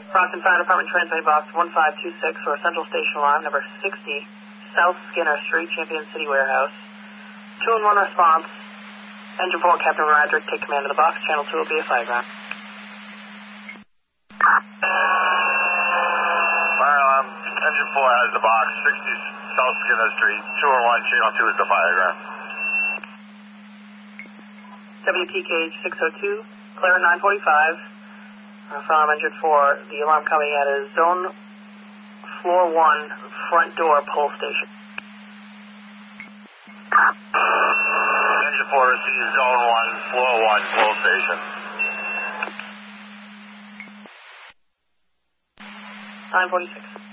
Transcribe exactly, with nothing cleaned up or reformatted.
Brockton Fire Department transmitting box one five two six for Central Station Alarm, number sixty, South Skinner Street, Champion City Warehouse. two and one response. Engine four, Captain Roderick, take command of the box. Channel two will be a fire ground. Fire alarm, engine four has the box, sixty South Skinner Street, two oh one, channel two is the fire ground. W P K H six oh two, clear at nine forty-five. Uh, from engine four, the alarm coming at is zone floor one, front door, pull station. Engine four receives zone one, floor one, pull station. nine forty-six.